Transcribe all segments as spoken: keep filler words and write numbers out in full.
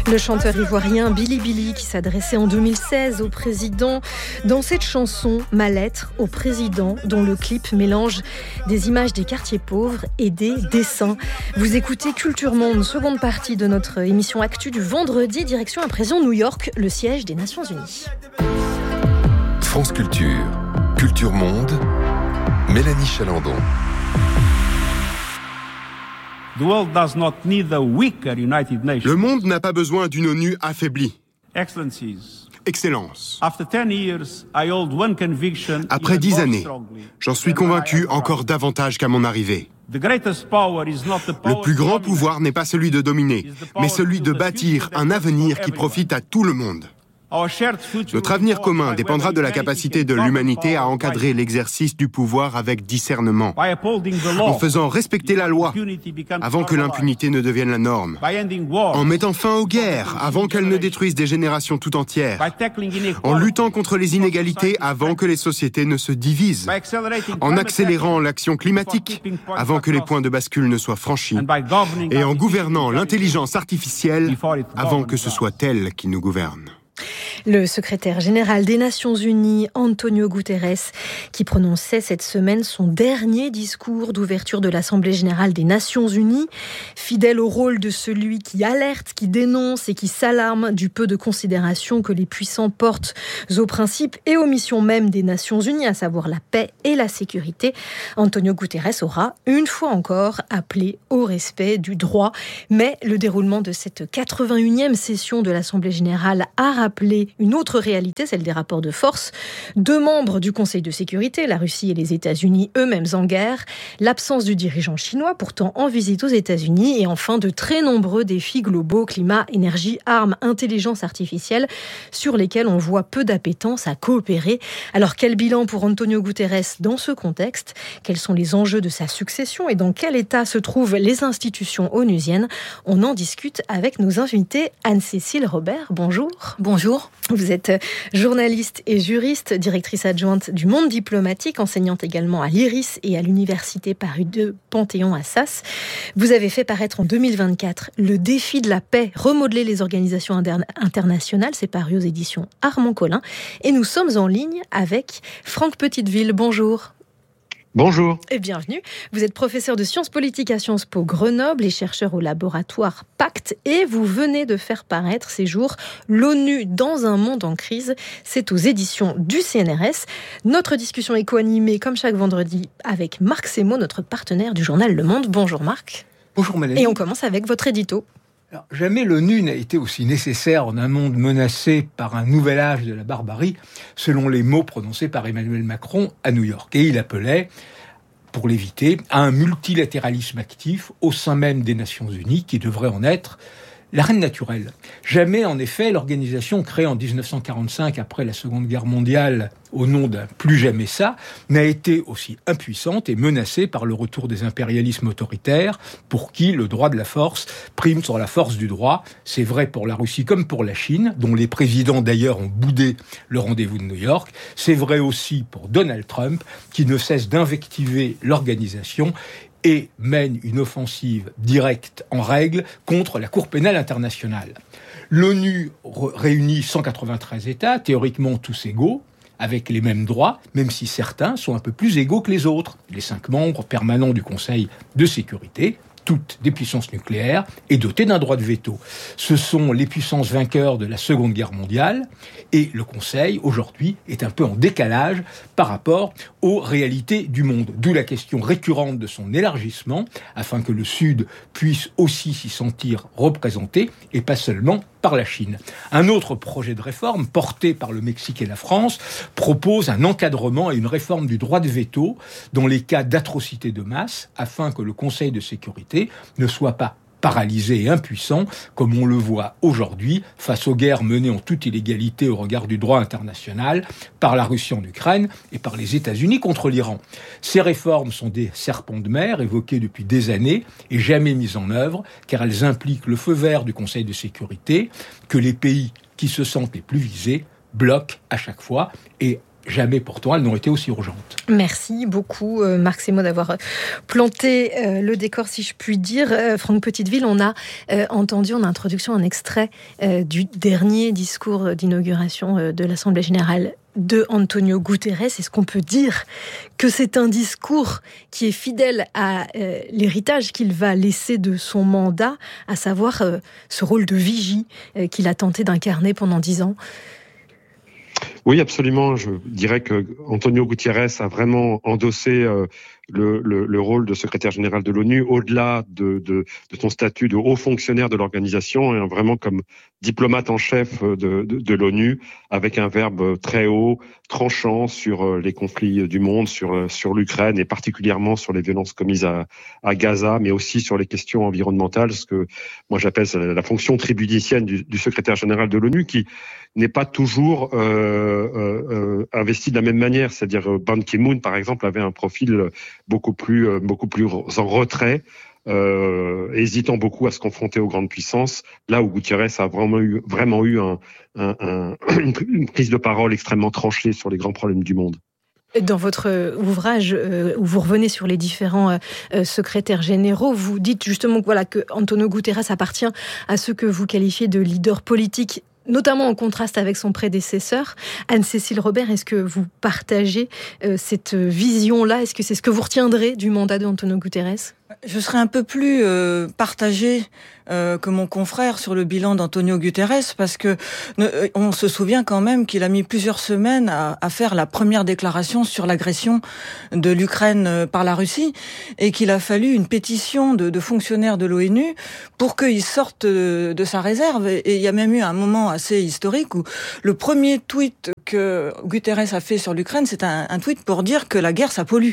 Le chanteur ivoirien Billy Billy qui s'adressait en deux mille seize au président dans cette chanson « Ma lettre au président » dont le clip mélange des images des quartiers pauvres et des dessins. Vous écoutez Culture Monde, seconde partie de notre émission Actu du vendredi, direction à présent New York, le siège des Nations Unies. France Culture, Culture Monde, Mélanie Chalandon. Le monde n'a pas besoin d'une ONU affaiblie. Excellence. Après dix années, j'en suis convaincu encore davantage qu'à mon arrivée. Le plus grand pouvoir n'est pas celui de dominer, mais celui de bâtir un avenir qui profite à tout le monde. Notre avenir commun dépendra de la capacité de l'humanité à encadrer l'exercice du pouvoir avec discernement, en faisant respecter la loi avant que l'impunité ne devienne la norme, en mettant fin aux guerres avant qu'elles ne détruisent des générations tout entières, en luttant contre les inégalités avant que les sociétés ne se divisent, en accélérant l'action climatique avant que les points de bascule ne soient franchis, et en gouvernant l'intelligence artificielle avant que ce soit elle qui nous gouverne. Le secrétaire général des Nations Unies, Antonio Guterres, qui prononçait cette semaine son dernier discours d'ouverture de l'Assemblée générale des Nations Unies, fidèle au rôle de celui qui alerte, qui dénonce et qui s'alarme du peu de considération que les puissants portent aux principes et aux missions mêmes des Nations Unies, à savoir la paix et la sécurité. Antonio Guterres aura, une fois encore, appelé au respect du droit. Mais le déroulement de cette quatre-vingt-unième session de l'Assemblée générale a rappelé une autre réalité, celle des rapports de force. Deux membres du Conseil de sécurité, la Russie et les États-Unis, eux-mêmes en guerre, l'absence du dirigeant chinois, pourtant en visite aux États-Unis, et enfin de très nombreux défis globaux, climat, énergie, armes, intelligence artificielle, sur lesquels on voit peu d'appétence à coopérer. Alors quel bilan pour Antonio Guterres dans ce contexte ? Quels sont les enjeux de sa succession et dans quel état se trouvent les institutions onusiennes ? On en discute avec nos invités. Anne-Cécile Robert, bonjour. Bonjour. Vous êtes journaliste et juriste, directrice adjointe du Monde diplomatique, enseignante également à l'I R I S et à l'Université Paris deux Panthéon-Assas. Vous avez fait paraître en deux mille vingt-quatre Le défi de la paix, remodeler les organisations internationales. C'est paru aux éditions Armand Collin. Et nous sommes en ligne avec Franck Petiteville. Bonjour. Bonjour. Et bienvenue. Vous êtes professeur de sciences politiques à Sciences Po Grenoble et chercheur au laboratoire Pacte. Et vous venez de faire paraître ces jours l'ONU dans un monde en crise. C'est aux éditions du C N R S. Notre discussion est co-animée, comme chaque vendredi, avec Marc Semo, notre partenaire du journal Le Monde. Bonjour Marc. Bonjour Mélanie. Et on commence avec votre édito. Alors, jamais l'ONU n'a été aussi nécessaire en un monde menacé par un nouvel âge de la barbarie, selon les mots prononcés par Emmanuel Macron à New York. Et il appelait, pour l'éviter, à un multilatéralisme actif au sein même des Nations Unies, qui devrait en être l'arène naturelle. Jamais, en effet, l'organisation créée en dix-neuf cent quarante-cinq, après la Seconde Guerre mondiale, au nom d'un plus jamais ça, n'a été aussi impuissante et menacée par le retour des impérialismes autoritaires, pour qui le droit de la force prime sur la force du droit. C'est vrai pour la Russie comme pour la Chine, dont les présidents d'ailleurs ont boudé le rendez-vous de New York. C'est vrai aussi pour Donald Trump, qui ne cesse d'invectiver l'organisation et mène une offensive directe en règle contre la Cour pénale internationale. L'ONU réunit cent quatre-vingt-treize États, théoriquement tous égaux, avec les mêmes droits, même si certains sont un peu plus égaux que les autres. Les cinq membres permanents du Conseil de sécurité, toutes des puissances nucléaires et dotées d'un droit de veto. Ce sont les puissances vainqueurs de la Seconde Guerre mondiale et le Conseil, aujourd'hui, est un peu en décalage par rapport aux réalités du monde. D'où la question récurrente de son élargissement, afin que le Sud puisse aussi s'y sentir représenté et pas seulement par la Chine. Un autre projet de réforme, porté par le Mexique et la France, propose un encadrement et une réforme du droit de veto dans les cas d'atrocités de masse, afin que le Conseil de sécurité ne soit pas paralysé et impuissant, comme on le voit aujourd'hui, face aux guerres menées en toute illégalité au regard du droit international par la Russie en Ukraine et par les États-Unis contre l'Iran. Ces réformes sont des serpents de mer évoqués depuis des années et jamais mises en œuvre, car elles impliquent le feu vert du Conseil de sécurité, que les pays qui se sentent les plus visés bloquent à chaque fois et jamais pourtant elles n'ont été aussi urgentes. Merci beaucoup euh, Marc Semo d'avoir planté euh, le décor, si je puis dire. Euh, Franck Petiteville, on a euh, entendu en introduction un extrait euh, du dernier discours d'inauguration euh, de l'Assemblée générale de Antonio Guterres. Est-ce qu'on peut dire que c'est un discours qui est fidèle à euh, l'héritage qu'il va laisser de son mandat, à savoir euh, ce rôle de vigie euh, qu'il a tenté d'incarner pendant dix ans? Oui, absolument. Je dirais que Antonio Guterres a vraiment endossé euh, le, le, le rôle de secrétaire général de l'ONU au-delà de, de, de son statut de haut fonctionnaire de l'organisation, et vraiment comme diplomate en chef de, de, de l'ONU, avec un verbe très haut, tranchant sur les conflits du monde, sur, sur l'Ukraine et particulièrement sur les violences commises à, à Gaza, mais aussi sur les questions environnementales, ce que moi j'appelle la fonction tribunicienne du, du secrétaire général de l'ONU, qui n'est pas toujours euh, euh, investi de la même manière. C'est-à-dire Ban Ki-moon, par exemple, avait un profil beaucoup plus, euh, beaucoup plus en retrait, euh, hésitant beaucoup à se confronter aux grandes puissances, là où Guterres a vraiment eu, vraiment eu un, un, un, une prise de parole extrêmement tranchée sur les grands problèmes du monde. Dans votre ouvrage, euh, où vous revenez sur les différents euh, secrétaires généraux, vous dites justement que, voilà, que Antonio Guterres appartient à ceux que vous qualifiez de leaders politiques, notamment en contraste avec son prédécesseur. Anne-Cécile Robert, est-ce que vous partagez euh, cette vision-là? Est-ce que c'est ce que vous retiendrez du mandat d'Antonio Guterres? Je serais un peu plus euh, partagée euh, que mon confrère sur le bilan d'Antonio Guterres, parce que euh, on se souvient quand même qu'il a mis plusieurs semaines à, à faire la première déclaration sur l'agression de l'Ukraine par la Russie, et qu'il a fallu une pétition de, de fonctionnaires de l'ONU pour qu'il sorte de, de sa réserve. Et il y a même eu un moment assez historique où le premier tweet que Guterres a fait sur l'Ukraine, c'est un, un tweet pour dire que la guerre, ça pollue.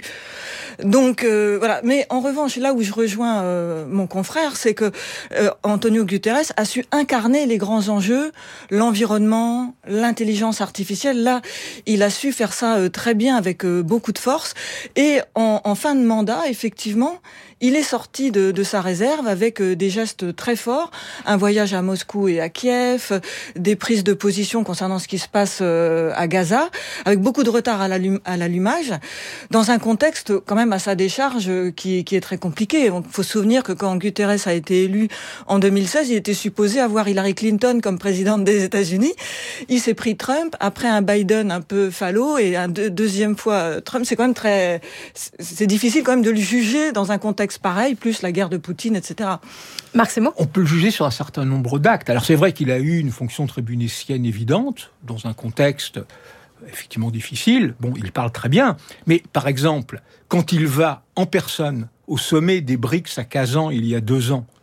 Donc euh, voilà. Mais en revanche, là où je rejoins euh, mon confrère, c'est que euh, Antonio Guterres a su incarner les grands enjeux, l'environnement, l'intelligence artificielle. Là, il a su faire ça euh, très bien, avec euh, beaucoup de force. Et en, en fin de mandat, effectivement, il est sorti de, de sa réserve avec euh, des gestes très forts, un voyage à Moscou et à Kiev, des prises de position concernant ce qui se passe euh, à Gaza, avec beaucoup de retard à, l'allum- à l'allumage, dans un contexte quand même à sa décharge euh, qui, qui est très compliqué. Il faut se souvenir que quand Guterres a été élu en deux mille seize, il était supposé avoir Hillary Clinton comme présidente des États-Unis. Il s'est pris Trump, après un Biden un peu falot, et un deux, deuxième fois Trump. C'est quand même très... C'est difficile quand même de le juger dans un contexte pareil, plus la guerre de Poutine, et cetera. Marc Semo ? On peut le juger sur un certain nombre d'actes. Alors c'est vrai qu'il a eu une fonction tribunicienne évidente, dans un contexte effectivement difficile. Bon, il parle très bien, mais par exemple, quand il va en personne au sommet des BRICS à Kazan il y a deux ans,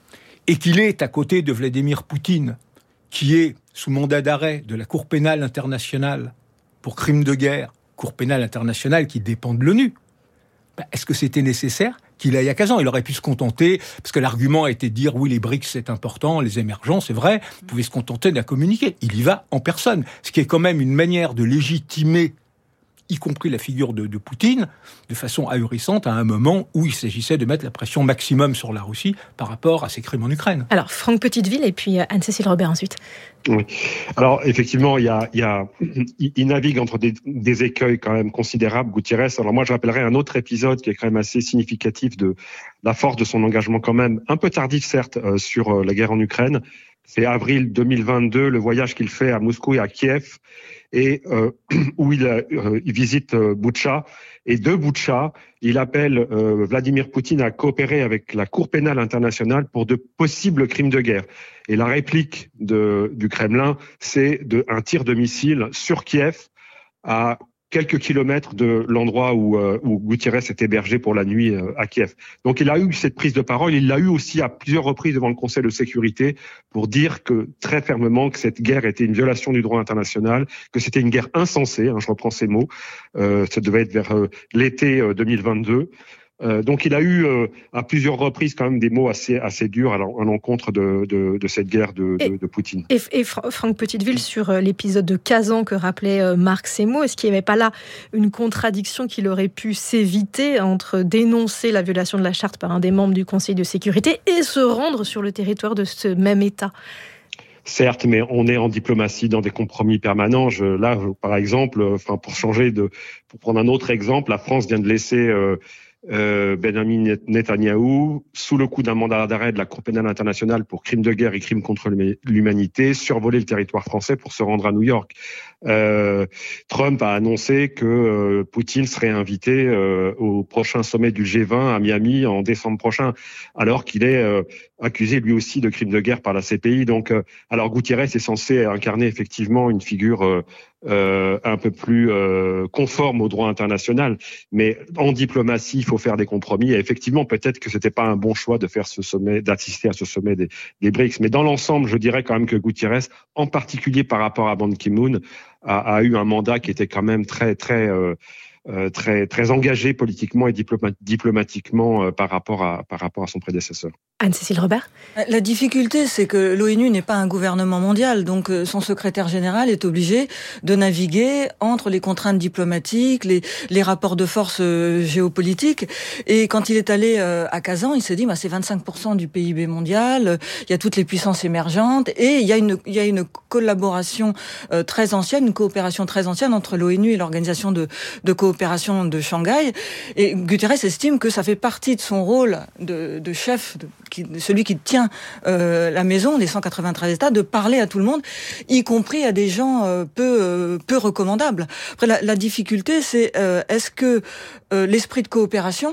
et qu'il est à côté de Vladimir Poutine, qui est sous mandat d'arrêt de la Cour pénale internationale pour crimes de guerre, Cour pénale internationale qui dépend de l'ONU, ben, est-ce que c'était nécessaire qu'il aille à Kazan? Il aurait pu se contenter, parce que l'argument a été de dire, oui, les BRICS, c'est important, les émergents, c'est vrai, il pouvait se contenter d'un communiqué. Il y va en personne, ce qui est quand même une manière de légitimer, y compris la figure de, de Poutine, de façon ahurissante, à un moment où il s'agissait de mettre la pression maximum sur la Russie par rapport à ses crimes en Ukraine. Alors, Franck Petiteville et puis Anne-Cécile Robert ensuite. Oui. Alors, effectivement, il y a, il y a, il navigue entre des, des écueils quand même considérables, Guterres. Alors moi, je rappellerai un autre épisode qui est quand même assez significatif de la force de son engagement quand même, un peu tardif certes, euh, sur euh, la guerre en Ukraine. C'est avril deux mille vingt-deux, le voyage qu'il fait à Moscou et à Kiev, et euh, où il, euh, il visite euh, Boutcha. Et de Boutcha, il appelle euh, Vladimir Poutine à coopérer avec la Cour pénale internationale pour de possibles crimes de guerre. Et la réplique de, du Kremlin, c'est de, un tir de missile sur Kiev à quelques kilomètres de l'endroit où, euh, où Guterres est hébergé pour la nuit euh, à Kiev. Donc il a eu cette prise de parole, il l'a eu aussi à plusieurs reprises devant le Conseil de sécurité pour dire que très fermement que cette guerre était une violation du droit international, que c'était une guerre insensée, hein, je reprends ces mots, euh, ça devait être vers euh, l'été euh, deux mille vingt-deux. Euh, donc il a eu euh, à plusieurs reprises quand même des mots assez assez durs à l'encontre de, de, de cette guerre de, de, de Poutine. Et, et Franck Petiteville, sur l'épisode de Kazan que rappelait Marc Semo, est-ce qu'il n'y avait pas là une contradiction qu'il aurait pu s'éviter entre dénoncer la violation de la charte par un des membres du Conseil de sécurité et se rendre sur le territoire de ce même État ? Certes, mais on est en diplomatie dans des compromis permanents. Je, là, je, par exemple, enfin, pour changer de, pour prendre un autre exemple, la France vient de laisser euh, euh, Benjamin Netanyahou sous le coup d'un mandat d'arrêt de la Cour pénale internationale pour crimes de guerre et crimes contre l'humanité survoler le territoire français pour se rendre à New York. Euh, Trump a annoncé que euh, Poutine serait invité euh, au prochain sommet du G vingt à Miami en décembre prochain, alors qu'il est euh, accusé lui aussi de crimes de guerre par la C P I. Donc, euh, alors Guterres est censé incarner effectivement une figure euh, euh, un peu plus euh, conforme au droit international, mais en diplomatie, il faut faire des compromis. Et effectivement, peut-être que c'était pas un bon choix de faire ce sommet, d'assister à ce sommet des, des B R I C S. Mais dans l'ensemble, je dirais quand même que Guterres, en particulier par rapport à Ban Ki-moon, a, a eu un mandat qui était quand même très très euh, euh, très très engagé politiquement et diploma- diplomatiquement euh, par rapport à par rapport à son prédécesseur. Anne-Cécile Robert. La difficulté, c'est que l'ONU n'est pas un gouvernement mondial, donc son secrétaire général est obligé de naviguer entre les contraintes diplomatiques, les, les rapports de force géopolitiques. Et quand il est allé à Kazan, il s'est dit, bah, c'est vingt-cinq pour cent du P I B mondial, il y a toutes les puissances émergentes, et il y a une, il y a une collaboration très ancienne, une coopération très ancienne entre l'ONU et l'organisation de, de coopération de Shanghai. Et Guterres estime que ça fait partie de son rôle de, de chef, de, Qui, celui qui tient euh, la maison des cent quatre-vingt-treize États, de parler à tout le monde, y compris à des gens euh, peu euh, peu recommandables. Après, la, la difficulté, c'est euh, est-ce que euh, l'esprit de coopération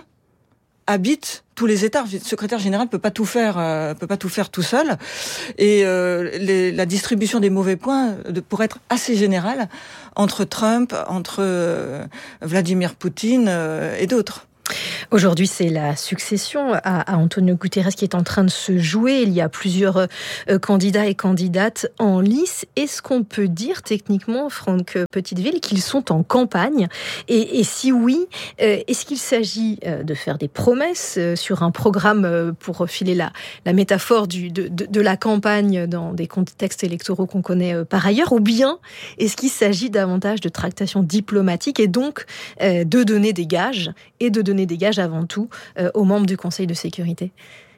habite tous les États? Le secrétaire général peut pas tout faire, euh, peut pas tout faire tout seul. Et euh, les, la distribution des mauvais points de, pour être assez générale entre Trump, entre euh, Vladimir Poutine euh, et d'autres. Aujourd'hui, c'est la succession à, à Antonio Guterres qui est en train de se jouer. Il y a plusieurs euh, candidats et candidates en lice. Est-ce qu'on peut dire techniquement, Franck Petiteville, qu'ils sont en campagne ? Et, et si oui, euh, est-ce qu'il s'agit euh, de faire des promesses euh, sur un programme euh, pour filer la, la métaphore du, de, de, de la campagne dans des contextes électoraux qu'on connaît euh, par ailleurs ? Ou bien est-ce qu'il s'agit davantage de tractations diplomatiques et donc euh, de donner des gages et de donner des gages avant tout euh, aux membres du Conseil de sécurité?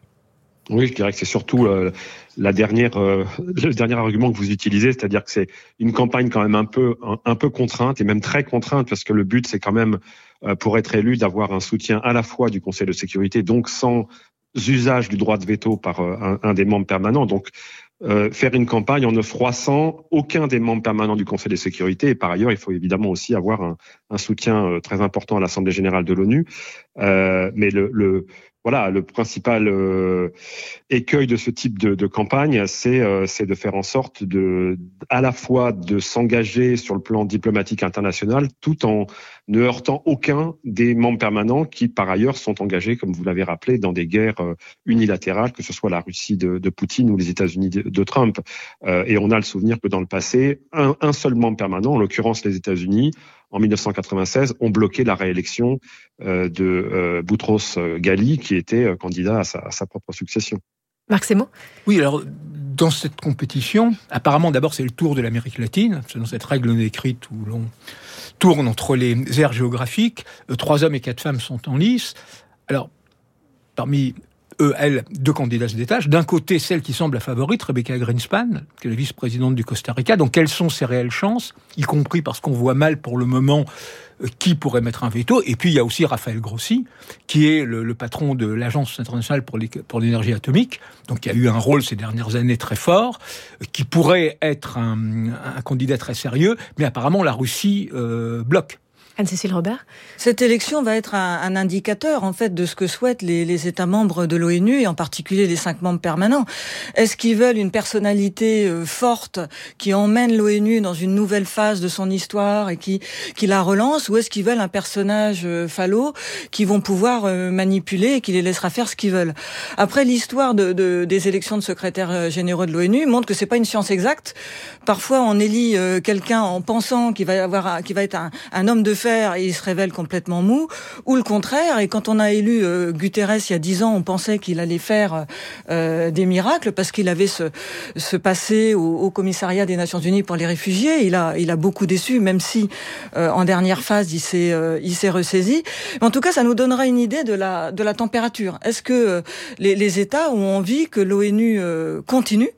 Oui, je dirais que c'est surtout euh, la dernière, euh, le dernier argument que vous utilisez, c'est-à-dire que c'est une campagne quand même un peu, un, un peu contrainte et même très contrainte, parce que le but c'est quand même euh, pour être élu d'avoir un soutien à la fois du Conseil de sécurité, donc sans usage du droit de veto par euh, un, un des membres permanents. Donc euh, faire une campagne en ne froissant aucun des membres permanents du Conseil de sécurité. Et par ailleurs, il faut évidemment aussi avoir un, un soutien euh, très important à l'Assemblée générale de l'ONU. Euh, mais le, le Voilà, le principal euh, écueil de ce type de, de campagne, c'est, euh, c'est de faire en sorte de, à la fois de s'engager sur le plan diplomatique international, tout en ne heurtant aucun des membres permanents qui, par ailleurs, sont engagés, comme vous l'avez rappelé, dans des guerres euh, unilatérales, que ce soit la Russie de, de Poutine ou les États-Unis de, de Trump. Euh, et on a le souvenir que dans le passé, un, un seul membre permanent, en l'occurrence les États-Unis, en dix-neuf cent quatre-vingt-seize, ont bloqué la réélection euh, de euh, Boutros Ghali, qui était euh, candidat à sa, à sa propre succession. Marc Semo ? Oui, alors, dans cette compétition, apparemment, d'abord, c'est le tour de l'Amérique latine, selon cette règle non écrite où l'on tourne entre les aires géographiques. Euh, trois hommes et quatre femmes sont en lice. Alors, parmi eux, elles, deux candidates des tâches. D'un côté, celle qui semble la favorite, Rebecca Greenspan, qui est la vice-présidente du Costa Rica. Donc, quelles sont ses réelles chances, y compris parce qu'on voit mal pour le moment euh, qui pourrait mettre un veto. Et puis, il y a aussi Raphaël Grossi, qui est le, le patron de l'Agence internationale pour, les, pour l'énergie atomique, donc qui a eu un rôle ces dernières années très fort, euh, qui pourrait être un, un candidat très sérieux, mais apparemment, la Russie euh, bloque. Anne-Cécile Robert ? Cette élection va être un, un indicateur, en fait, de ce que souhaitent les, les États membres de l'ONU, et en particulier les cinq membres permanents. Est-ce qu'ils veulent une personnalité euh, forte qui emmène l'ONU dans une nouvelle phase de son histoire et qui, qui la relance, ou est-ce qu'ils veulent un personnage euh, falot qui vont pouvoir euh, manipuler et qui les laissera faire ce qu'ils veulent ? Après, l'histoire de, de, des élections de secrétaires généraux de l'ONU montre que c'est pas une science exacte. Parfois, on élit euh, quelqu'un en pensant qu'il va y avoir, qu'il va être un, un homme de fer et il se révèle complètement mou, ou le contraire. Et quand on a élu euh, Guterres il y a dix ans, on pensait qu'il allait faire euh, des miracles parce qu'il avait ce, ce passé au, au commissariat des Nations Unies pour les réfugiés. Il a, il a beaucoup déçu, même si euh, en dernière phase il s'est, euh, il s'est ressaisi. Mais en tout cas, ça nous donnera une idée de la, de la température. Est-ce que euh, les, les États ont envie que l'ONU euh, continue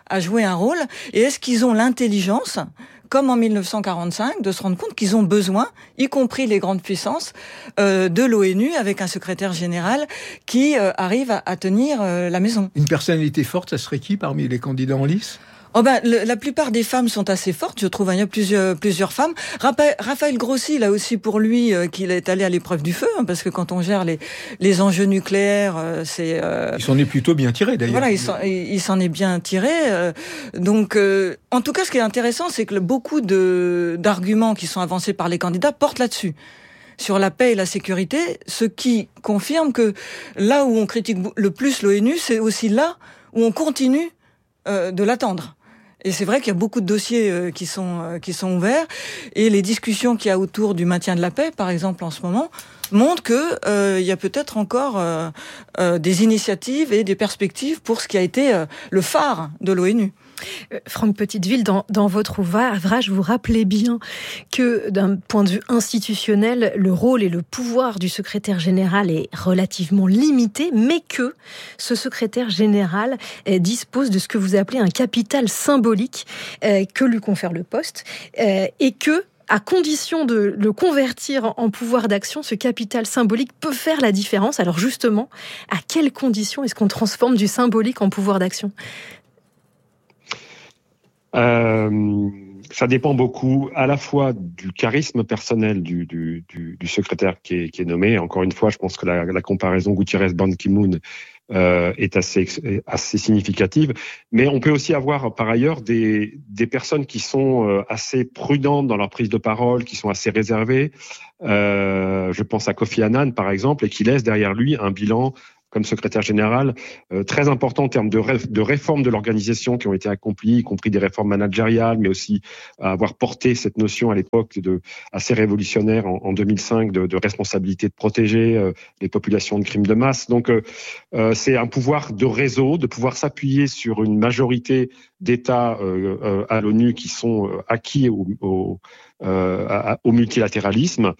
à jouer un rôle, et est-ce qu'ils ont l'intelligence, comme en mille neuf cent quarante-cinq, de se rendre compte qu'ils ont besoin, y compris les grandes puissances, euh, de l'ONU avec un secrétaire général qui euh, arrive à, à tenir euh, la maison. Une personnalité forte, ça serait qui parmi les candidats en lice ? Oh ben, le, la plupart des femmes sont assez fortes, je trouve. Il y a plusieurs, plusieurs femmes. Raphaël, Raphaël Grossi, là aussi pour lui, euh, qu'il est allé à l'épreuve du feu, hein, parce que quand on gère les, les enjeux nucléaires, euh, c'est... Euh... Il s'en est plutôt bien tiré, d'ailleurs. Voilà, il s'en, il s'en est bien tiré. Euh, donc, euh, en tout cas, ce qui est intéressant, c'est que beaucoup de, d'arguments qui sont avancés par les candidats portent là-dessus, sur la paix et la sécurité, ce qui confirme que là où on critique le plus l'ONU, c'est aussi là où on continue euh, de l'attendre. Et c'est vrai qu'il y a beaucoup de dossiers euh, qui sont euh, qui sont ouverts, et les discussions qu'il y a autour du maintien de la paix, par exemple en ce moment, montrent que euh, il y a peut-être encore euh, euh, des initiatives et des perspectives pour ce qui a été euh, le phare de l'ONU. Euh, Franck Petiteville, dans, dans votre ouvrage, vous rappelez bien que d'un point de vue institutionnel, le rôle et le pouvoir du secrétaire général est relativement limité, mais que ce secrétaire général euh, dispose de ce que vous appelez un capital symbolique euh, que lui confère le poste, euh, et que à condition de le convertir en pouvoir d'action, ce capital symbolique peut faire la différence. Alors justement, à quelles conditions est-ce qu'on transforme du symbolique en pouvoir d'action ? Euh, ça dépend beaucoup à la fois du charisme personnel du, du, du, du secrétaire qui est, qui est nommé. Encore une fois, je pense que la, la comparaison Guterres-Ban Ki-moon euh, est assez, assez significative. Mais on peut aussi avoir par ailleurs des, des personnes qui sont assez prudentes dans leur prise de parole, qui sont assez réservées. Euh, je pense à Kofi Annan, par exemple, et qui laisse derrière lui un bilan comme secrétaire général, euh, très important en termes de, ré- de réformes de l'organisation qui ont été accomplies, y compris des réformes managériales, mais aussi à avoir porté cette notion à l'époque de assez révolutionnaire en, en deux mille cinq de, de responsabilité de protéger euh, les populations de crimes de masse. Donc, euh, euh, c'est un pouvoir de réseau, de pouvoir s'appuyer sur une majorité d'États euh, euh, à l'ONU qui sont euh, acquis au, au, euh, à, au multilatéralisme.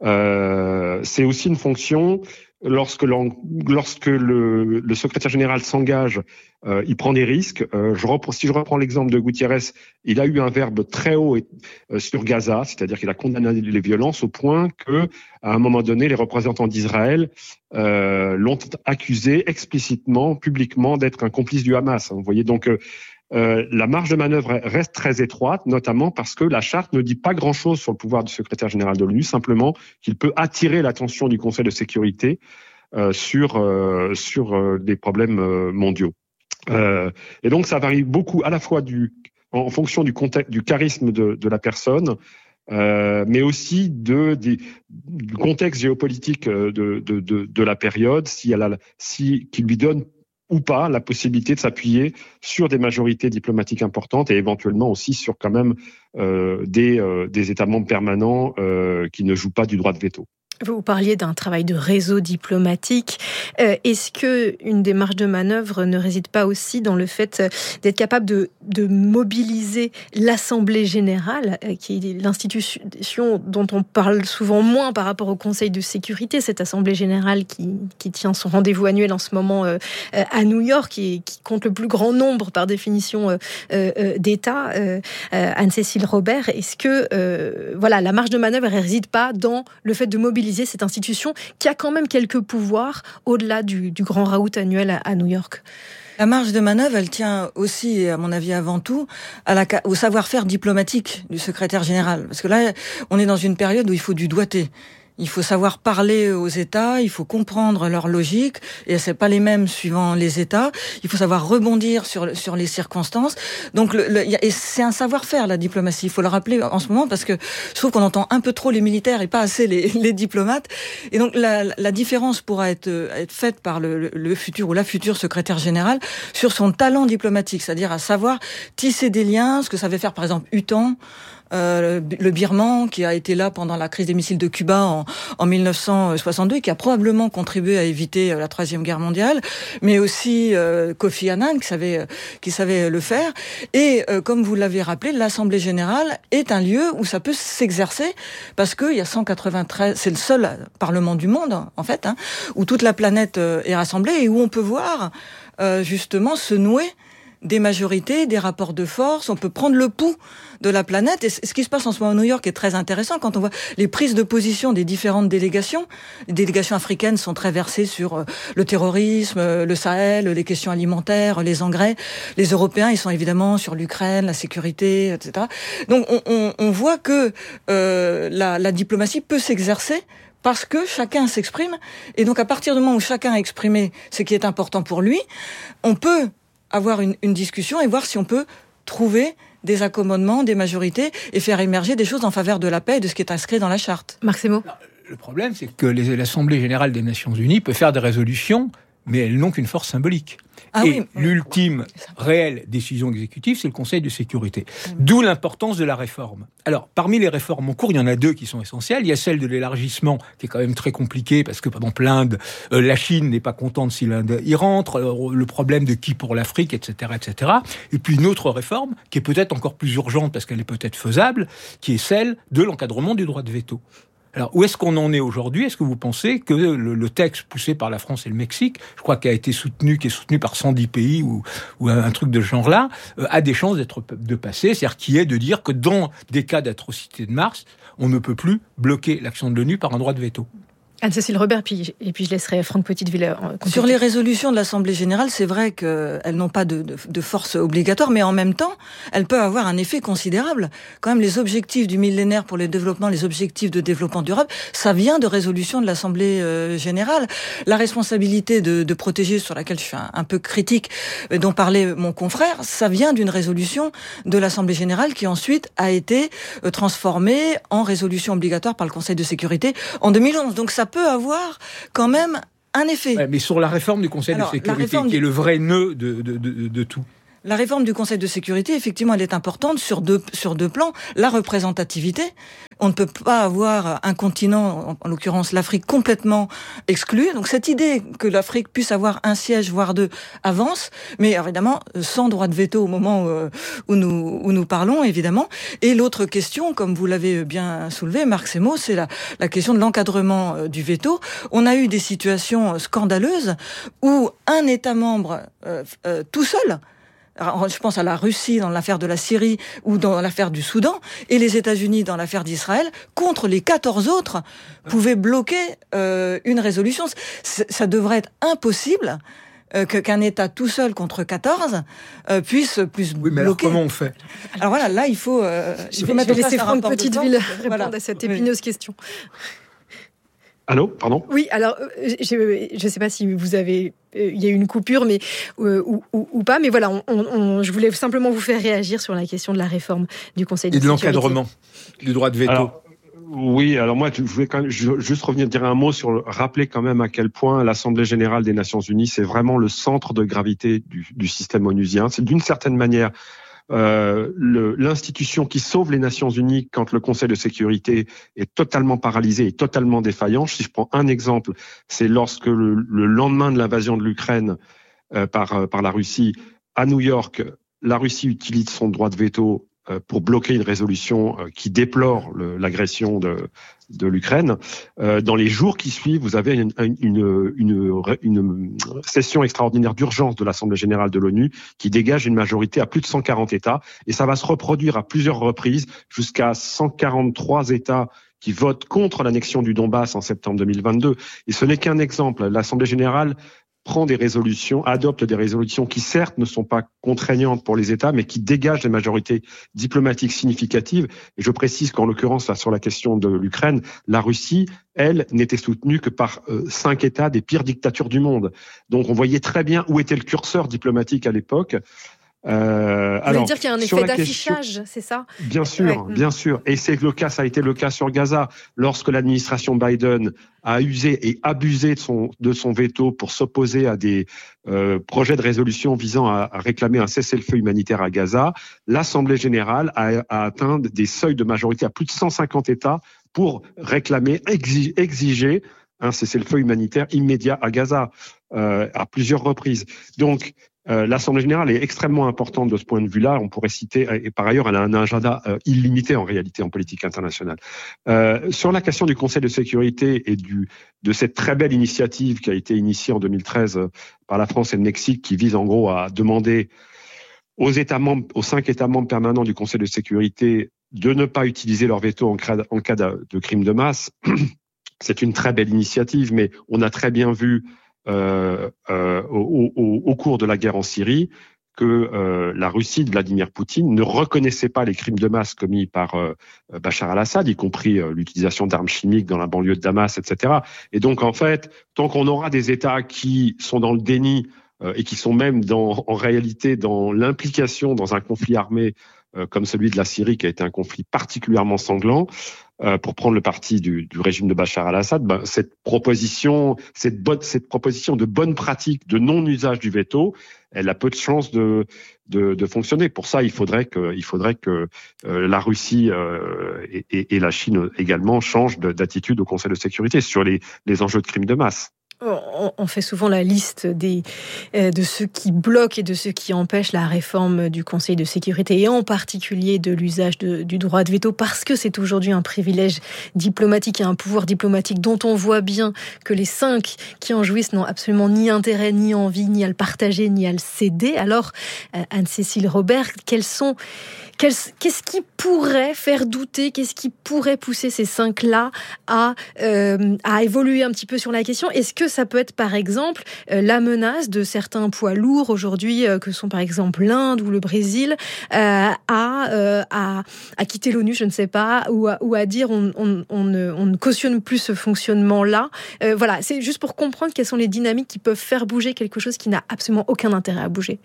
Euh, c'est aussi une fonction. Lorsque, lorsque le, le secrétaire général s'engage, euh, il prend des risques. Euh, je reprends, si je reprends l'exemple de Guterres, il a eu un verbe très haut et, euh, sur Gaza, c'est-à-dire qu'il a condamné les violences au point que, à un moment donné, les représentants d'Israël euh, l'ont accusé explicitement, publiquement, d'être un complice du Hamas. Vous voyez, donc euh, Euh, la marge de manœuvre reste très étroite, notamment parce que la charte ne dit pas grand-chose sur le pouvoir du secrétaire général de l'ONU, simplement qu'il peut attirer l'attention du Conseil de sécurité euh, sur euh, sur euh, des problèmes euh, mondiaux. Euh, et donc ça varie beaucoup, à la fois du en fonction du contexte, du charisme de, de la personne, euh, mais aussi de, de du contexte géopolitique de de de, de la période, si elle a, si qui lui donne ou pas la possibilité de s'appuyer sur des majorités diplomatiques importantes et éventuellement aussi sur quand même euh, des, euh, des États membres permanents euh, qui ne jouent pas du droit de veto. Vous parliez d'un travail de réseau diplomatique. Euh, est-ce que une des marges de manœuvre ne réside pas aussi dans le fait d'être capable de, de mobiliser l'Assemblée générale, euh, qui est l'institution dont on parle souvent moins par rapport au Conseil de sécurité, cette Assemblée générale qui, qui tient son rendez-vous annuel en ce moment euh, à New York et qui compte le plus grand nombre, par définition, euh, euh, d'États, euh, euh, Anne-Cécile Robert. Est-ce que euh, voilà, la marge de manœuvre ne réside pas dans le fait de mobiliser cette institution qui a quand même quelques pouvoirs au-delà du, du grand raout annuel à, à New York? La marge de manœuvre, elle tient aussi, et à mon avis avant tout, à la, au savoir-faire diplomatique du secrétaire général. Parce que là, on est dans une période où il faut du doigté. Il faut savoir parler aux États, il faut comprendre leur logique, et c'est pas les mêmes suivant les États. Il faut savoir rebondir sur sur les circonstances. Donc, le, le, et c'est un savoir-faire la diplomatie. Il faut le rappeler en ce moment parce que je trouve qu'on entend un peu trop les militaires et pas assez les, les diplomates. Et donc, la, la différence pourra être être faite par le, le futur ou la future secrétaire générale sur son talent diplomatique, c'est-à-dire à savoir tisser des liens, ce que savait faire par exemple U T A N. Euh, le Birman, qui a été là pendant la crise des missiles de Cuba en, en mille neuf cent soixante-deux et qui a probablement contribué à éviter la Troisième Guerre mondiale, mais aussi euh, Kofi Annan qui savait, qui savait le faire. Et euh, comme vous l'avez rappelé, l'Assemblée générale est un lieu où ça peut s'exercer parce qu'il y a cent quatre-vingt-treize, c'est le seul parlement du monde en fait, hein, où toute la planète est rassemblée et où on peut voir euh, justement se nouer des majorités, des rapports de force, on peut prendre le pouls de la planète. Et ce qui se passe en ce moment à New York est très intéressant quand on voit les prises de position des différentes délégations. Les délégations africaines sont très versées sur le terrorisme, le Sahel, les questions alimentaires, les engrais. Les Européens, ils sont évidemment sur l'Ukraine, la sécurité, et cetera. Donc on, on, on voit que euh, la, la diplomatie peut s'exercer parce que chacun s'exprime. Et donc à partir du moment où chacun a exprimé ce qui est important pour lui, on peut avoir une, une discussion et voir si on peut trouver des accommodements, des majorités et faire émerger des choses en faveur de la paix et de ce qui est inscrit dans la charte. Marc Semo. Le problème, c'est que les, l'Assemblée générale des Nations unies peut faire des résolutions, mais elles n'ont qu'une force symbolique. Ah et oui, l'ultime réelle décision exécutive, c'est le Conseil de sécurité. D'où l'importance de la réforme. Alors, parmi les réformes en cours, il y en a deux qui sont essentielles. Il y a celle de l'élargissement, qui est quand même très compliquée, parce que, par exemple, l'Inde, euh, la Chine n'est pas contente si l'Inde y rentre, euh, le problème de qui pour l'Afrique, et cetera, et cetera. Et puis une autre réforme, qui est peut-être encore plus urgente, parce qu'elle est peut-être faisable, qui est celle de l'encadrement du droit de veto. Alors, où est-ce qu'on en est aujourd'hui ? Est-ce que vous pensez que le, le texte poussé par la France et le Mexique, je crois qu'il a été soutenu, qui est soutenu par cent dix pays ou, ou un, un truc de ce genre-là, euh, a des chances d'être de passer, c'est-à-dire qui est de dire que dans des cas d'atrocité de Mars, on ne peut plus bloquer l'action de l'ONU par un droit de veto. Anne-Cécile Robert, puis, et puis je laisserai Franck Petiteville. Sur les résolutions de l'Assemblée générale, c'est vrai qu'elles n'ont pas de, de, de force obligatoire, mais en même temps, elles peuvent avoir un effet considérable. Quand même, les objectifs du millénaire pour le développement, les objectifs de développement durable, ça vient de résolutions de l'Assemblée euh, générale. La responsabilité de, de protéger, sur laquelle je suis un, un peu critique, euh, dont parlait mon confrère, ça vient d'une résolution de l'Assemblée générale qui ensuite a été euh, transformée en résolution obligatoire par le Conseil de sécurité en deux mille onze. Donc ça peut avoir quand même un effet. Ouais, mais sur la réforme du Conseil Alors, de sécurité, qui du... est le vrai nœud de, de, de, de tout. La réforme du Conseil de sécurité, effectivement, elle est importante sur deux, sur deux plans. La représentativité. On ne peut pas avoir un continent, en, en l'occurrence l'Afrique, complètement exclu. Donc cette idée que l'Afrique puisse avoir un siège, voire deux, avance, mais évidemment sans droit de veto au moment où, où, nous, où nous parlons, évidemment. Et l'autre question, comme vous l'avez bien soulevé, Marc Semo, c'est la, la question de l'encadrement du veto. On a eu des situations scandaleuses où un État membre, euh, euh, tout seul, je pense à la Russie dans l'affaire de la Syrie ou dans l'affaire du Soudan, et les États-Unis dans l'affaire d'Israël, contre les quatorze autres, pouvaient bloquer euh, une résolution. C- ça devrait être impossible euh, que, qu'un État tout seul contre quatorze euh, puisse, puisse oui, mais bloquer. Alors comment on fait ? Alors voilà, là il faut... Euh, je vais, je vais laisser Franck Petiteville répondre voilà. à cette épineuse oui. question. Allô, pardon ? Oui, alors, je ne sais pas si vous avez... Il y a eu une coupure, mais euh, ou, ou, ou pas, mais voilà, on, on, je voulais simplement vous faire réagir sur la question de la réforme du Conseil de sécurité. Et de sécurité. l'encadrement du droit de veto. Alors, oui, alors moi, je voulais quand même juste revenir dire un mot sur le, rappeler quand même à quel point l'Assemblée générale des Nations unies, c'est vraiment le centre de gravité du, du système onusien. C'est d'une certaine manière... Euh, le, l'institution qui sauve les Nations Unies quand le Conseil de sécurité est totalement paralysé et totalement défaillant. Si je prends un exemple, c'est lorsque le, le lendemain de l'invasion de l'Ukraine euh, par, par la Russie, à New York, la Russie utilise son droit de veto euh, pour bloquer une résolution euh, qui déplore le, l'agression de, de l'Ukraine. Euh, dans les jours qui suivent, vous avez une, une, une, une session extraordinaire d'urgence de l'Assemblée générale de l'ONU qui dégage une majorité à plus de cent quarante États. Et ça va se reproduire à plusieurs reprises jusqu'à cent quarante-trois États qui votent contre l'annexion du Donbass en septembre deux mille vingt-deux. Et ce n'est qu'un exemple. L'Assemblée générale prend des résolutions, adopte des résolutions qui certes ne sont pas contraignantes pour les États, mais qui dégagent des majorités diplomatiques significatives. Et je précise qu'en l'occurrence, là, sur la question de l'Ukraine, la Russie, elle, n'était soutenue que par euh, cinq États des pires dictatures du monde. Donc on voyait très bien où était le curseur diplomatique à l'époque. Euh, Vous alors, voulez dire qu'il y a un effet d'affichage, question, c'est ça ? Bien sûr, ouais. bien sûr. Et c'est le cas, ça a été le cas sur Gaza, lorsque l'administration Biden a usé et abusé de son, de son veto pour s'opposer à des euh, projets de résolution visant à, à réclamer un cessez-le-feu humanitaire à Gaza. L'Assemblée générale a, a atteint des seuils de majorité à plus de cent cinquante États pour réclamer, exiger, exiger un cessez-le-feu humanitaire immédiat à Gaza, euh, à plusieurs reprises. Donc, Euh, l'Assemblée générale est extrêmement importante de ce point de vue-là. On pourrait citer, et par ailleurs, elle a un agenda euh, illimité en réalité en politique internationale. Euh, sur la question du Conseil de sécurité et du, de cette très belle initiative qui a été initiée en deux mille treize euh, par la France et le Mexique, qui vise en gros à demander aux États membres, aux cinq États membres permanents du Conseil de sécurité de ne pas utiliser leur veto en cas, en cas de, de crime de masse. C'est une très belle initiative, mais on a très bien vu euh, euh, au, au, au cours de la guerre en Syrie que euh, la Russie de Vladimir Poutine ne reconnaissait pas les crimes de masse commis par euh, Bachar al-Assad, y compris euh, l'utilisation d'armes chimiques dans la banlieue de Damas, et cetera. Et donc, en fait, tant qu'on aura des États qui sont dans le déni euh, et qui sont même dans, en réalité dans l'implication dans un conflit armé euh, comme celui de la Syrie, qui a été un conflit particulièrement sanglant, Euh, pour prendre le parti du, du régime de Bachar al-Assad, ben, cette proposition, cette, bonne, cette proposition de bonne pratique de non-usage du veto, elle a peu de chances de, de, de fonctionner. Pour ça, il faudrait que, il faudrait que euh, la Russie euh, et, et, et la Chine également changent de, d'attitude au Conseil de sécurité sur les, les enjeux de crimes de masse. On fait souvent la liste des, de ceux qui bloquent et de ceux qui empêchent la réforme du Conseil de sécurité, et en particulier de l'usage de, du droit de veto, parce que c'est aujourd'hui un privilège diplomatique et un pouvoir diplomatique dont on voit bien que les cinq qui en jouissent n'ont absolument ni intérêt, ni envie, ni à le partager, ni à le céder. Alors, Anne-Cécile Robert, quels sont... Qu'est-ce qui pourrait faire douter, qu'est-ce qui pourrait pousser ces cinq-là à, euh, à évoluer un petit peu sur la question? Est-ce que ça peut être, par exemple, euh, la menace de certains poids lourds aujourd'hui, euh, que sont par exemple l'Inde ou le Brésil, euh, à, euh, à, à quitter l'ONU, je ne sais pas, ou à, ou à dire on, on, on, ne, on ne cautionne plus ce fonctionnement-là? euh, Voilà, c'est juste pour comprendre quelles sont les dynamiques qui peuvent faire bouger quelque chose qui n'a absolument aucun intérêt à bouger.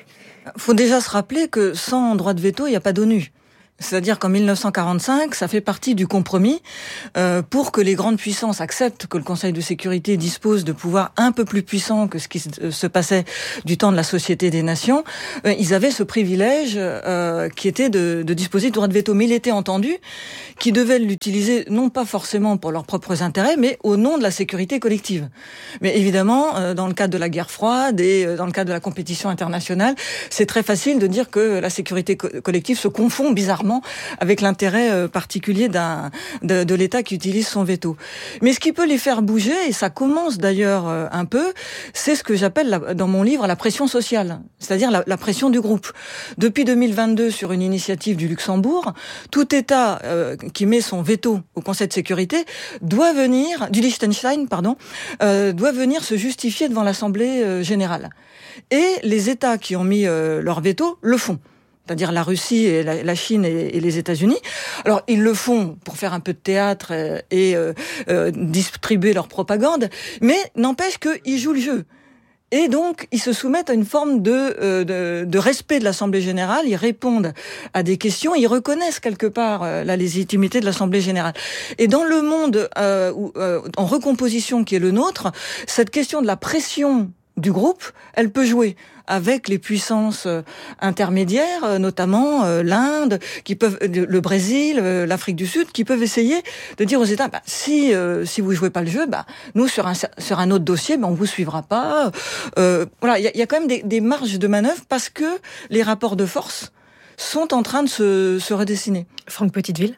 Il faut déjà se rappeler que sans droit de veto, il n'y a pas d'ONU. C'est-à-dire qu'en mille neuf cent quarante-cinq, ça fait partie du compromis euh, pour que les grandes puissances acceptent que le Conseil de sécurité dispose de pouvoirs un peu plus puissants que ce qui se passait du temps de la Société des Nations. Euh, ils avaient ce privilège euh, qui était de, de disposer du droit de veto. Mais il était entendu qu'ils devaient l'utiliser non pas forcément pour leurs propres intérêts, mais au nom de la sécurité collective. Mais évidemment, euh, dans le cadre de la guerre froide et euh, dans le cadre de la compétition internationale, c'est très facile de dire que la sécurité co- collective se confond bizarrement avec l'intérêt particulier d'un, de, de l'État qui utilise son veto. Mais ce qui peut les faire bouger, et ça commence d'ailleurs un peu, c'est ce que j'appelle la, dans mon livre la pression sociale, c'est-à-dire la, la pression du groupe. Depuis deux mille vingt-deux, sur une initiative du Luxembourg, tout État euh, qui met son veto au Conseil de sécurité doit venir, du Liechtenstein, pardon, euh, doit venir se justifier devant l'Assemblée euh, générale. Et les États qui ont mis euh, leur veto le font. C'est-à-dire la Russie et la, la Chine et, et les États-Unis. Alors, ils le font pour faire un peu de théâtre et, et euh, euh, distribuer leur propagande, mais n'empêche qu'ils jouent le jeu. Et donc, ils se soumettent à une forme de, euh, de, de respect de l'Assemblée générale, ils répondent à des questions, ils reconnaissent quelque part euh, la légitimité de l'Assemblée générale. Et dans le monde euh, où, euh, en recomposition qui est le nôtre, cette question de la pression du groupe, elle peut jouer avec les puissances intermédiaires, notamment euh, l'Inde, qui peuvent, le Brésil, euh, l'Afrique du Sud, qui peuvent essayer de dire aux États, bah, si euh, si vous jouez pas le jeu, bah nous sur un sur un autre dossier, bah, on vous suivra pas. Euh, voilà, il y a, y a quand même des, des marges de manœuvre parce que les rapports de force sont en train de se, se redessiner. Franck Petiteville.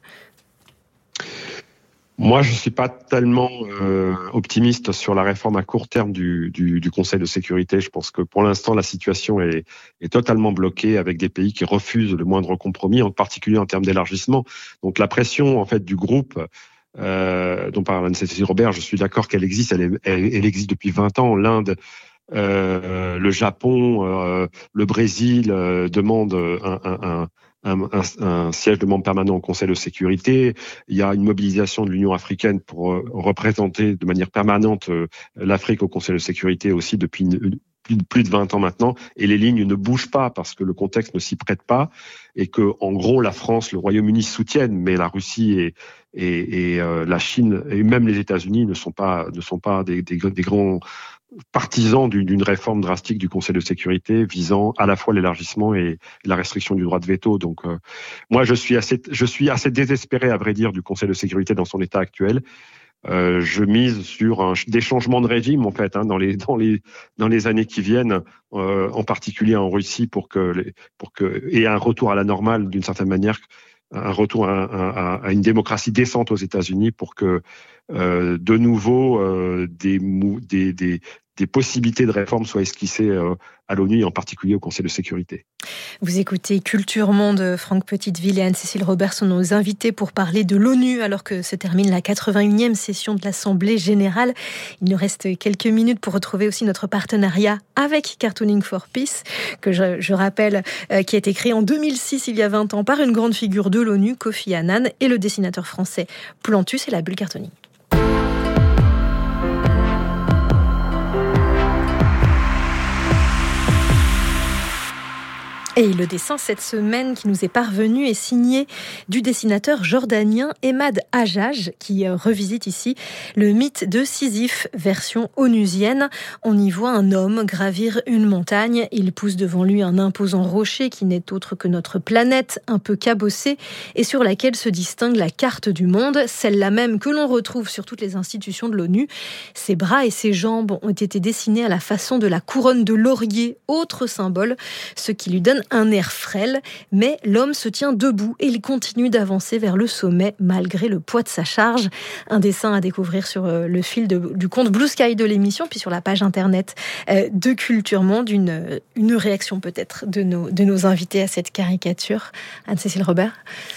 Moi, je suis pas tellement euh, optimiste sur la réforme à court terme du, du, du Conseil de sécurité. Je pense que pour l'instant, la situation est, est totalement bloquée avec des pays qui refusent le moindre compromis, en particulier en termes d'élargissement. Donc, la pression en fait du groupe euh, dont parle Anne-Cécile Robert, je suis d'accord qu'elle existe. Elle, est, elle, elle existe depuis vingt ans. L'Inde, euh, le Japon, euh, le Brésil euh, demandent un, un, un Un, un, un siège de membre permanent au Conseil de sécurité. Il y a une mobilisation de l'Union africaine pour euh, représenter de manière permanente euh, l'Afrique au Conseil de sécurité aussi depuis une, une, plus, plus de vingt ans maintenant. Et les lignes ne bougent pas parce que le contexte ne s'y prête pas et que, en gros, la France, le Royaume-Uni soutiennent, mais la Russie et, et, et euh, la Chine et même les États-Unis ne sont pas ne sont pas des, des, des grands partisans d'une réforme drastique du Conseil de sécurité visant à la fois l'élargissement et la restriction du droit de veto. Donc, euh, moi, je suis assez, je suis assez désespéré, à vrai dire, du Conseil de sécurité dans son état actuel. Euh, je mise sur un, des changements de régime, en fait, hein, dans les dans les dans les années qui viennent, euh, en particulier en Russie, pour que les, pour que et un retour à la normale d'une certaine manière. Un retour à, à, à une démocratie décente aux États-Unis pour que euh, de nouveau euh, des, des, des, des possibilités de réforme soient esquissées euh, à l'ONU et en particulier au Conseil de sécurité. Vous écoutez Culture Monde, Franck Petiteville et Anne-Cécile Robert sont nos invités pour parler de l'ONU alors que se termine la quatre-vingt-unième session de l'Assemblée Générale. Il nous reste quelques minutes pour retrouver aussi notre partenariat avec Cartooning for Peace, que je, je rappelle, euh, qui a été créé en deux mille six, il y a vingt ans, par une grande figure de l'ONU, Kofi Annan, et le dessinateur français Plantus et la bulle Cartooning. Et le dessin cette semaine qui nous est parvenu est signé du dessinateur jordanien Emad Hajjaj qui revisite ici le mythe de Sisyphe version onusienne. On y voit un homme gravir une montagne. Il pousse devant lui un imposant rocher qui n'est autre que notre planète un peu cabossée et sur laquelle se distingue la carte du monde, celle-là même que l'on retrouve sur toutes les institutions de l'ONU. Ses bras et ses jambes ont été dessinés à la façon de la couronne de laurier, autre symbole, ce qui lui donne un air frêle, mais l'homme se tient debout et il continue d'avancer vers le sommet malgré le poids de sa charge. Un dessin à découvrir sur le fil de, du compte Blue Sky de l'émission, puis sur la page internet de Culture Monde. Une, une réaction peut-être de nos, de nos invités à cette caricature. Anne-Cécile Robert ?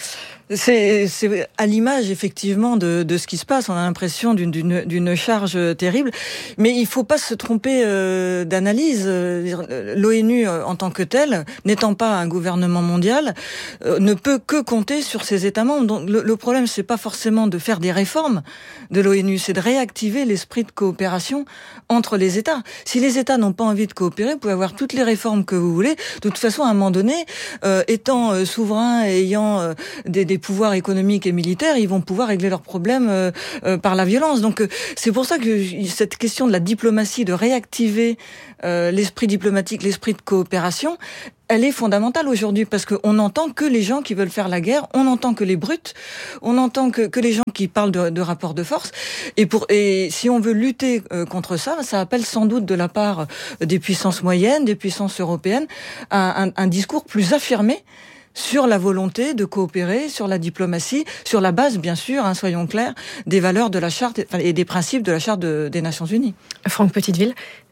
C'est, c'est à l'image effectivement de, de ce qui se passe. On a l'impression d'une, d'une, d'une charge terrible, mais il faut pas se tromper euh, d'analyse. L'ONU euh, en tant que telle, n'étant pas un gouvernement mondial, euh, ne peut que compter sur ses États membres. Donc le, le problème, c'est pas forcément de faire des réformes de l'ONU, c'est de réactiver l'esprit de coopération entre les États. Si les États n'ont pas envie de coopérer, vous pouvez avoir toutes les réformes que vous voulez. De toute façon, à un moment donné, euh, étant euh, souverains et ayant euh, des, des pouvoirs économiques et militaires, ils vont pouvoir régler leurs problèmes euh, euh, par la violence. Donc euh, c'est pour ça que cette question de la diplomatie, de réactiver euh, l'esprit diplomatique, l'esprit de coopération, elle est fondamentale aujourd'hui parce qu'on n'entend que les gens qui veulent faire la guerre, on n'entend que les brutes, on n'entend que, que les gens qui parlent de, de rapports de force. Et, pour, et si on veut lutter euh, contre ça, ça appelle sans doute de la part des puissances moyennes, des puissances européennes, un, un, un discours plus affirmé sur la volonté de coopérer, sur la diplomatie, sur la base, bien sûr, hein, soyons clairs, des valeurs de la Charte et des principes de la Charte de, des Nations Unies. Franck Petiteville.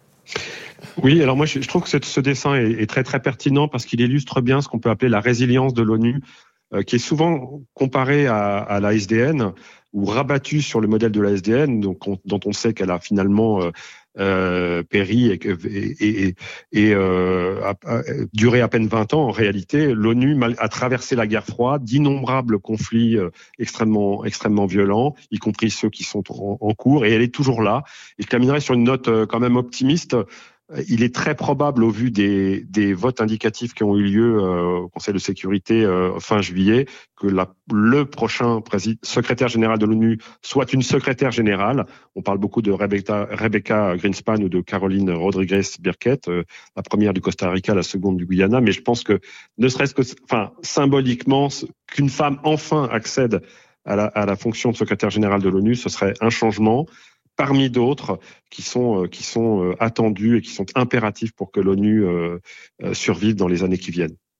Oui, alors moi je, je trouve que ce, ce dessin est, est très très pertinent parce qu'il illustre bien ce qu'on peut appeler la résilience de l'ONU, euh, qui est souvent comparée à, à la S D N ou rabattue sur le modèle de la S D N, donc on, dont on sait qu'elle a finalement euh, euh, péri et, et, et, et euh, a, a duré à peine vingt ans. En réalité, l'ONU a traversé la guerre froide, d'innombrables conflits euh, extrêmement extrêmement violents, y compris ceux qui sont en, en cours, et elle est toujours là. Et je terminerai sur une note euh, quand même optimiste. Il est très probable, au vu des, des votes indicatifs qui ont eu lieu euh, au Conseil de sécurité euh, fin juillet, que la, le prochain président, secrétaire général de l'ONU soit une secrétaire générale. On parle beaucoup de Rebecca, Rebecca Greenspan ou de Caroline Rodriguez Birquette, euh, la première du Costa Rica, la seconde du Guyana. Mais je pense que, ne serait-ce que, enfin, symboliquement, qu'une femme enfin accède à la, à la fonction de secrétaire général de l'ONU, ce serait un changement parmi d'autres qui sont qui sont attendus et qui sont impératifs pour que l'ONU euh, survive dans les années qui viennent.